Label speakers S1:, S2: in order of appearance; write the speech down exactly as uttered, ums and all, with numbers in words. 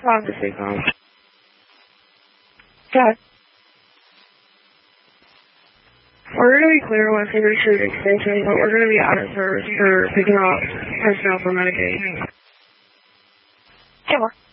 S1: Obviously, Tom.
S2: Dad.
S1: We're going to be clear once we reach the extension, but we're going to be out of service for picking up personnel for medication.
S2: Sure.